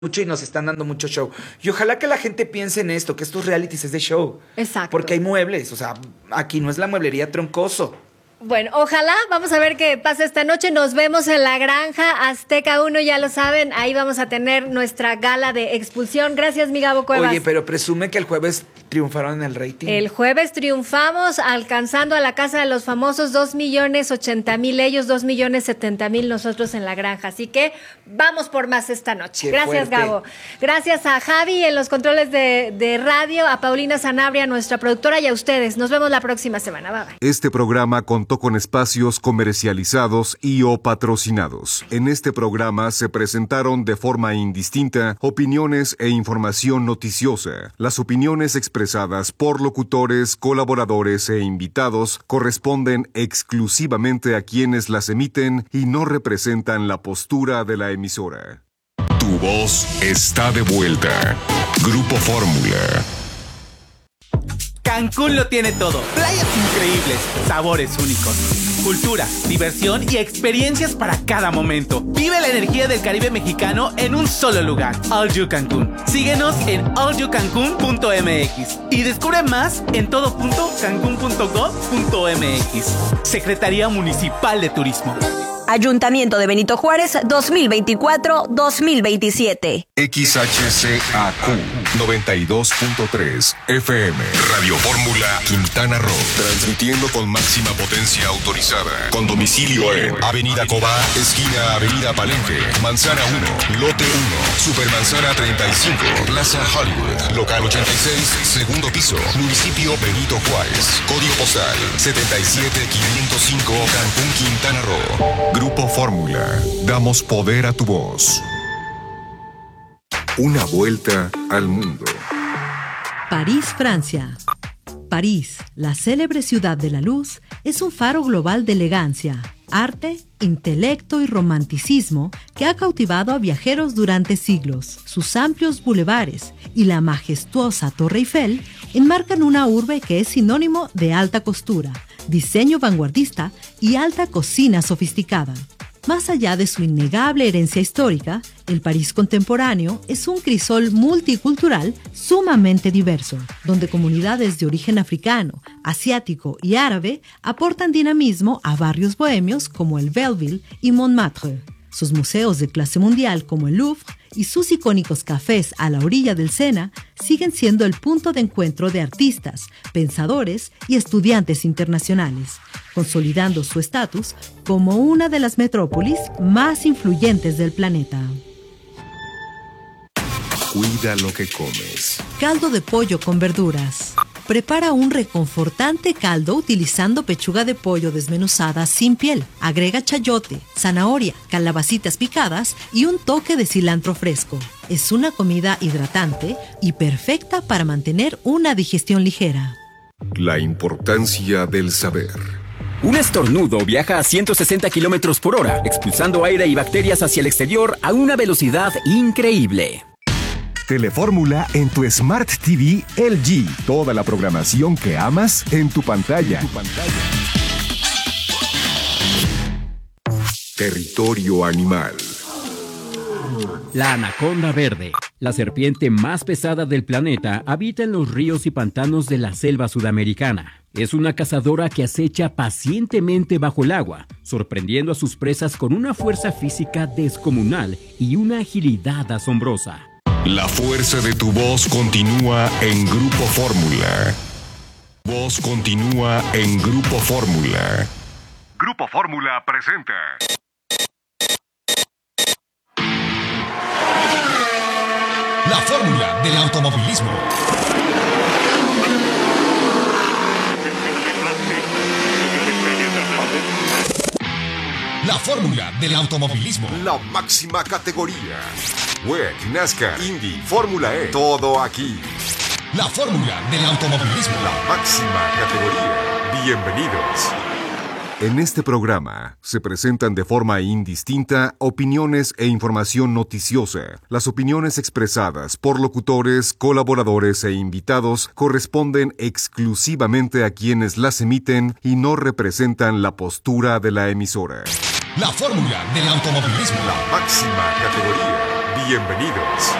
mucho y nos están dando mucho show. Y ojalá que la gente piense en esto, que estos realities es de show. Exacto. Porque hay muebles, o sea, aquí no es la mueblería Troncoso. Bueno, ojalá, vamos a ver qué pasa esta noche. Nos vemos en la Granja Azteca 1, ya lo saben. Ahí vamos a tener nuestra gala de expulsión. Gracias, mi Gabo Cuevas. Oye, pero presume que el jueves triunfaron en el rating. El jueves triunfamos, alcanzando a la Casa de los Famosos 2,080,000 ellos, 2,070,000 nosotros en la Granja. Así que vamos por más esta noche. Qué Gracias, fuerte. Gabo. Gracias a Javi en los controles de radio, a Paulina Sanabria, nuestra productora, y a ustedes. Nos vemos la próxima semana. Bye, bye. Este programa contó con espacios comercializados y o patrocinados. En este programa se presentaron de forma indistinta opiniones e información noticiosa. Las opiniones expresadas por locutores, colaboradores e invitados corresponden exclusivamente a quienes las emiten y no representan la postura de la emisora. Tu voz está de vuelta. Grupo Fórmula. Cancún lo tiene todo. Playas increíbles, sabores únicos, cultura, diversión y experiencias para cada momento. Vive la energía del Caribe mexicano en un solo lugar. All You Cancún. Síguenos en allyoucancun.mx y descubre más en todo.cancun.gov.mx. Secretaría Municipal de Turismo. Ayuntamiento de Benito Juárez 2024-2027. XHCAQ 92.3 FM. Radio Fórmula Quintana Roo. Transmitiendo con máxima potencia autorizada. Con domicilio en Avenida Cobá, esquina Avenida Palenque, Manzana 1, Lote 1, Supermanzana 35, Plaza Hollywood, Local 86, segundo piso, Municipio Benito Juárez. Código postal 77505, Cancún, Quintana Roo. Grupo Fórmula. Damos poder a tu voz. Una vuelta al mundo. París, Francia. París, la célebre ciudad de la luz, es un faro global de elegancia, arte, intelecto y romanticismo que ha cautivado a viajeros durante siglos. Sus amplios bulevares y la majestuosa Torre Eiffel enmarcan una urbe que es sinónimo de alta costura, diseño vanguardista y alta cocina sofisticada. Más allá de su innegable herencia histórica, el París contemporáneo es un crisol multicultural sumamente diverso, donde comunidades de origen africano, asiático y árabe aportan dinamismo a barrios bohemios como el Belleville y Montmartre. Sus museos de clase mundial como el Louvre y sus icónicos cafés a la orilla del Sena siguen siendo el punto de encuentro de artistas, pensadores y estudiantes internacionales, consolidando su estatus como una de las metrópolis más influyentes del planeta. Cuida lo que comes. Caldo de pollo con verduras. Prepara un reconfortante caldo utilizando pechuga de pollo desmenuzada sin piel. Agrega chayote, zanahoria, calabacitas picadas y un toque de cilantro fresco. Es una comida hidratante y perfecta para mantener una digestión ligera. La importancia del saber. Un estornudo viaja a 160 kilómetros por hora, expulsando aire y bacterias hacia el exterior a una velocidad increíble. Telefórmula en tu Smart TV LG. Toda la programación que amas en tu pantalla. Territorio animal. La anaconda verde, la serpiente más pesada del planeta, habita en los ríos y pantanos de la selva sudamericana. Es una cazadora que acecha pacientemente bajo el agua, sorprendiendo a sus presas con una fuerza física descomunal y una agilidad asombrosa. La fuerza de tu voz continúa en Grupo Fórmula. Voz continúa en Grupo Fórmula. Grupo Fórmula presenta La fórmula del automovilismo. La fórmula del automovilismo. la máxima categoría. WEC, NASCAR, Indy, Fórmula E. Todo aquí. La fórmula del automovilismo. La máxima categoría. Bienvenidos. En este programa se presentan de forma indistinta opiniones e información noticiosa. Las opiniones expresadas por locutores, colaboradores e invitados corresponden exclusivamente a quienes las emiten y no representan la postura de la emisora. La fórmula del automovilismo. La máxima categoría. Bienvenidos.